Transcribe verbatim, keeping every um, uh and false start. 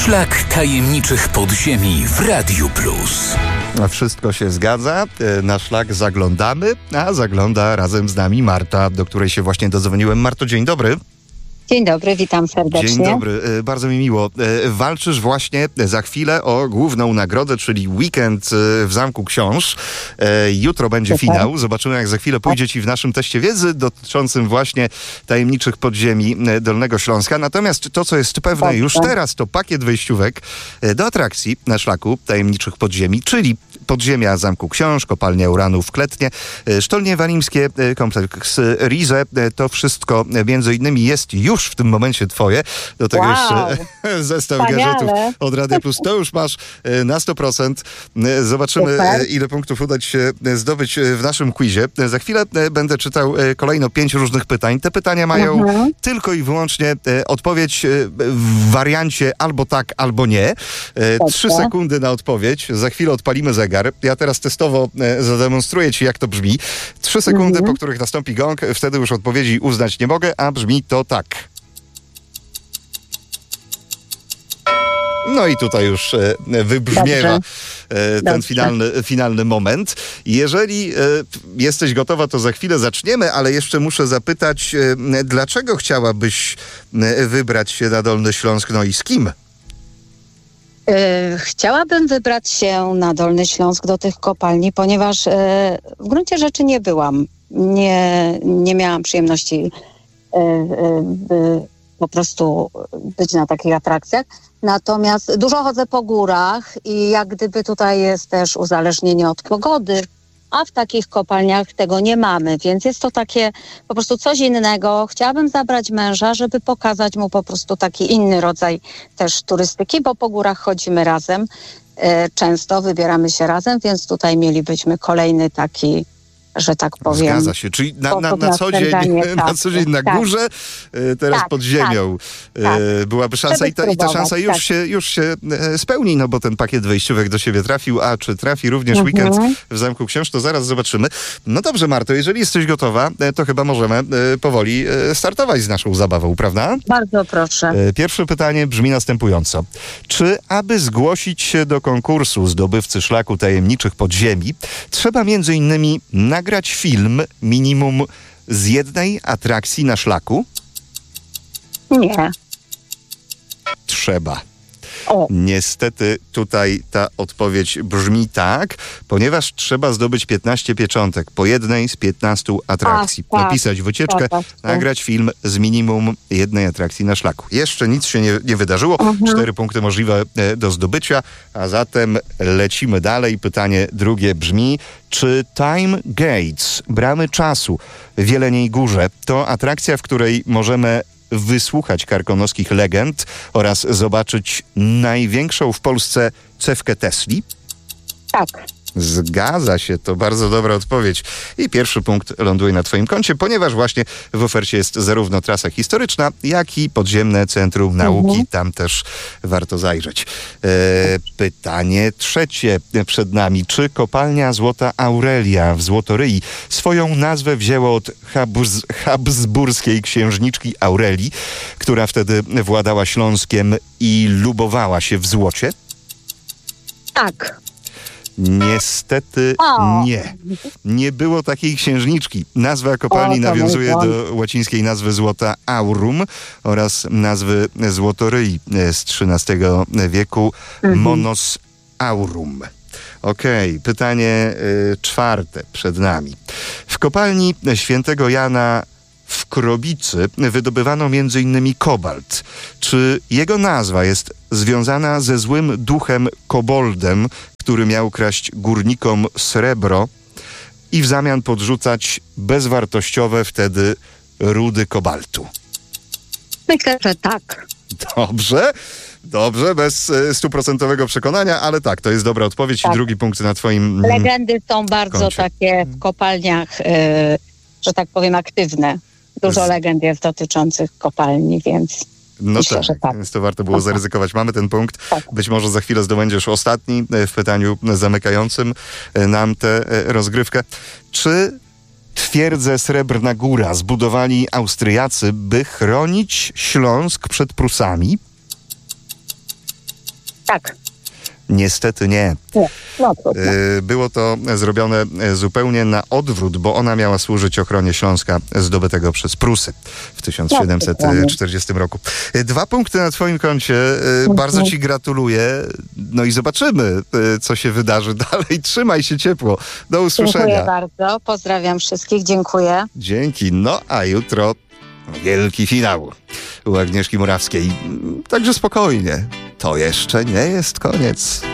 Szlak tajemniczych podziemi w Radiu Plus. Wszystko się zgadza. Na szlak zaglądamy, a zagląda razem z nami Marta, do której się właśnie dodzwoniłem. Marto, dzień dobry. Dzień dobry, witam serdecznie. Dzień dobry, bardzo mi miło. Walczysz właśnie za chwilę o główną nagrodę, czyli weekend w Zamku Książ. Jutro będzie Super. finał. Zobaczymy, jak za chwilę pójdzie ci w naszym teście wiedzy dotyczącym właśnie tajemniczych podziemi Dolnego Śląska. Natomiast to, co jest pewne Dobrze. już teraz, to pakiet wejściówek do atrakcji na szlaku tajemniczych podziemi, czyli podziemia Zamku Książ, kopalnia uranu w Kletnie, Sztolnie Walimskie, kompleks Rize. To wszystko między innymi jest już w tym momencie twoje. Do tego wow. jeszcze zestaw Wspaniale. gadżetów od Radia Plus. To już masz na sto procent. Zobaczymy, Super. ile punktów uda ci się zdobyć w naszym quizie. Za chwilę będę czytał kolejno pięć różnych pytań. Te pytania mają mhm. tylko i wyłącznie odpowiedź w wariancie albo tak, albo nie. Trzy sekundy na odpowiedź. Za chwilę odpalimy zegar. Ja teraz testowo zademonstruję ci, jak to brzmi. Trzy sekundy, mhm. po których nastąpi gong. Wtedy już odpowiedzi uznać nie mogę, a brzmi to tak. No i tutaj już e, wybrzmiewa e, ten finalny, finalny moment. Jeżeli e, jesteś gotowa, to za chwilę zaczniemy, ale jeszcze muszę zapytać, e, dlaczego chciałabyś e, wybrać się na Dolny Śląsk, no i z kim? E, chciałabym wybrać się na Dolny Śląsk do tych kopalni, ponieważ e, w gruncie rzeczy nie byłam. Nie, nie miałam przyjemności e, e, po prostu być na takich atrakcjach. Natomiast dużo chodzę po górach i jak gdyby tutaj jest też uzależnienie od pogody, a w takich kopalniach tego nie mamy, więc jest to takie po prostu coś innego. Chciałabym zabrać męża, żeby pokazać mu po prostu taki inny rodzaj też turystyki, bo po górach chodzimy razem, e, często wybieramy się razem, więc tutaj mielibyśmy kolejny taki, że tak powiem. Zgadza się, czyli na, na, na, co, dzień, na co dzień na górze, tak. teraz tak, pod ziemią tak, tak. byłaby szansa i ta, i ta szansa już, tak. się, już się spełni, no bo ten pakiet wejściówek do siebie trafił, a czy trafi również mhm. weekend w Zamku Książ, to zaraz zobaczymy. No dobrze, Marto, jeżeli jesteś gotowa, to chyba możemy powoli startować z naszą zabawą, prawda? Bardzo proszę. Pierwsze pytanie brzmi następująco. Czy aby zgłosić się do konkursu zdobywcy szlaku tajemniczych podziemi, trzeba między innymi na nagrać film minimum z jednej atrakcji na szlaku? Nie. Trzeba. O. Niestety tutaj ta odpowiedź brzmi tak, ponieważ trzeba zdobyć piętnaście pieczątek po jednej z piętnastu atrakcji. A, tak, Napisać wycieczkę, tak, tak. nagrać film z minimum jednej atrakcji na szlaku. Jeszcze nic się nie, nie wydarzyło. Mhm. Cztery punkty możliwe do zdobycia, a zatem lecimy dalej. Pytanie drugie brzmi, czy Time Gates, bramy czasu w Jeleniej Górze, to atrakcja, w której możemy wysłuchać karkonoskich legend oraz zobaczyć największą w Polsce cewkę Tesli? Tak. Zgadza się, to bardzo dobra odpowiedź. I pierwszy punkt ląduje na twoim koncie, ponieważ właśnie w ofercie jest zarówno trasa historyczna, jak i podziemne Centrum Nauki. Mhm. Tam też warto zajrzeć. E, pytanie trzecie przed nami. Czy kopalnia Złota Aurelia w Złotoryi swoją nazwę wzięła od Habs- habsburskiej księżniczki Aurelii, która wtedy władała Śląskiem i lubowała się w złocie? Tak. Niestety o. nie. Nie było takiej księżniczki. Nazwa kopalni o, nawiązuje do łacińskiej nazwy złota aurum oraz nazwy Złotoryi z trzynastego wieku mhm. monos aurum. Okej, okay, pytanie y, czwarte przed nami. W kopalni Świętego Jana w Krobicy wydobywano między innymi kobalt. Czy jego nazwa jest związana ze złym duchem koboldem, który miał kraść górnikom srebro i w zamian podrzucać bezwartościowe wtedy rudy kobaltu? Myślę, że tak. Dobrze, dobrze, bez stuprocentowego przekonania, ale tak, to jest dobra odpowiedź tak. I drugi punkt na twoim Legendy są bardzo koncie. Takie w kopalniach, yy, że tak powiem, aktywne. Dużo Z... legend jest dotyczących kopalni, więc no myślę, tak, że tak. Więc to warto było zaryzykować. Mamy ten punkt. Tak. Być może za chwilę zdobędziesz ostatni w pytaniu zamykającym nam tę rozgrywkę. Czy twierdzę Srebrna Góra zbudowali Austriacy, by chronić Śląsk przed Prusami? Tak. Niestety nie. Nie, no trudno. Było to zrobione zupełnie na odwrót, bo ona miała służyć ochronie Śląska zdobytego przez Prusy w tysiąc siedemset czterdziestym roku. Dwa punkty na twoim koncie. Bardzo ci gratuluję. No i zobaczymy, co się wydarzy dalej. Trzymaj się ciepło. Do usłyszenia. Dziękuję bardzo. Pozdrawiam wszystkich. Dziękuję. Dzięki. No a jutro wielki finał u Agnieszki Morawskiej. Także spokojnie. To jeszcze nie jest koniec.